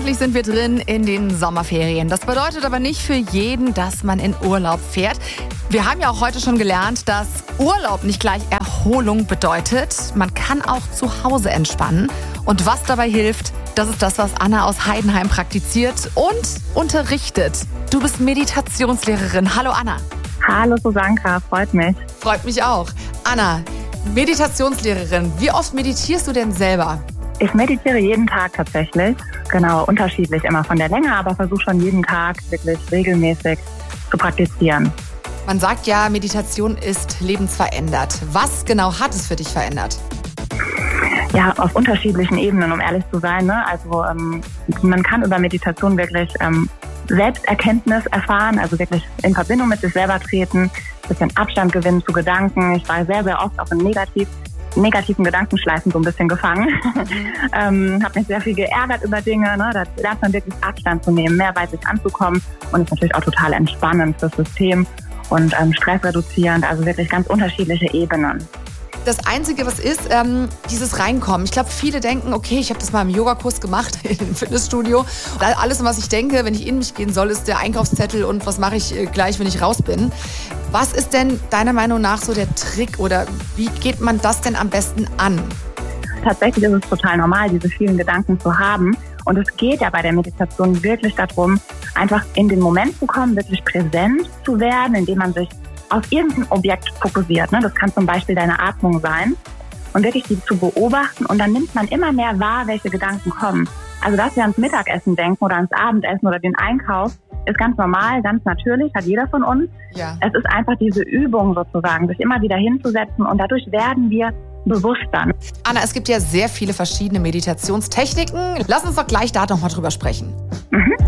Endlich sind wir drin in den Sommerferien. Das bedeutet aber nicht für jeden, dass man in Urlaub fährt. Wir haben ja auch heute schon gelernt, dass Urlaub nicht gleich Erholung bedeutet. Man kann auch zu Hause entspannen. Und was dabei hilft, das ist das, was Anna aus Heidenheim praktiziert und unterrichtet. Du bist Meditationslehrerin. Hallo Anna. Hallo Susanka, freut mich. Freut mich auch. Anna, Meditationslehrerin, wie oft meditierst du denn selber? Ich meditiere jeden Tag tatsächlich. Genau, unterschiedlich immer von der Länge, aber versuche schon jeden Tag wirklich regelmäßig zu praktizieren. Man sagt ja, Meditation ist lebensverändert. Was genau hat es für dich verändert? Ja, auf unterschiedlichen Ebenen, um ehrlich zu sein. Ne? Also man kann über Meditation wirklich Selbsterkenntnis erfahren, also wirklich in Verbindung mit sich selber treten, ein bisschen Abstand gewinnen zu Gedanken. Ich war sehr, sehr oft auch in negativen Gedankenschleifen so ein bisschen gefangen. Habe mich sehr viel geärgert über Dinge. Ne? Da lernt man wirklich Abstand zu nehmen, mehr bei sich anzukommen und ist natürlich auch total entspannend fürs System und stressreduzierend, also wirklich ganz unterschiedliche Ebenen. Das Einzige, was ist, dieses Reinkommen. Ich glaube, viele denken, okay, ich habe das mal im Yogakurs gemacht, im Fitnessstudio. Und alles, was ich denke, wenn ich in mich gehen soll, ist der Einkaufszettel und was mache ich gleich, wenn ich raus bin. Was ist denn deiner Meinung nach so der Trick oder wie geht man das denn am besten an? Tatsächlich ist es total normal, diese vielen Gedanken zu haben. Und es geht ja bei der Meditation wirklich darum, einfach in den Moment zu kommen, wirklich präsent zu werden, indem man sich auf irgendein Objekt fokussiert. Ne? Das kann zum Beispiel deine Atmung sein und wirklich die zu beobachten und dann nimmt man immer mehr wahr, welche Gedanken kommen. Also dass wir ans Mittagessen denken oder ans Abendessen oder den Einkauf, ist ganz normal, ganz natürlich, hat jeder von uns. Ja. Es ist einfach diese Übung sozusagen, sich immer wieder hinzusetzen und dadurch werden wir bewusster. Anna, es gibt ja sehr viele verschiedene Meditationstechniken. Lass uns doch gleich da nochmal drüber sprechen.